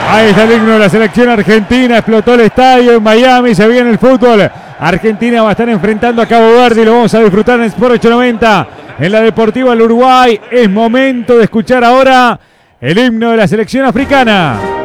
Ahí está el himno de la selección argentina. Explotó el estadio en Miami. Se viene el fútbol. Argentina va a estar enfrentando a Cabo Verde y lo vamos a disfrutar en Sport 890. En la Deportiva del Uruguay. Es momento de escuchar ahora el himno de la selección africana.